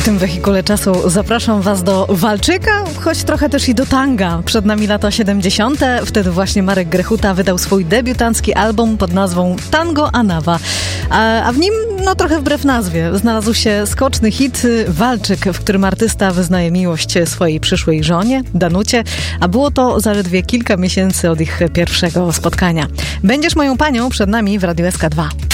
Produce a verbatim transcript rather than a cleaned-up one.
tym wehikule czasu zapraszam Was do walczyka, choć trochę też i do tanga. Przed nami lata siedemdziesiąte. Wtedy właśnie Marek Grechuta wydał swój debiutancki album pod nazwą Tango Anawa. A, a w nim, no trochę wbrew nazwie, znalazł się skoczny hit Walczyk, w którym artysta wyznaje miłość swojej przyszłej żonie, Danucie, a było to zaledwie kilka miesięcy od ich pierwszego spotkania. Będziesz moją panią przed nami w Radiu S K dwa.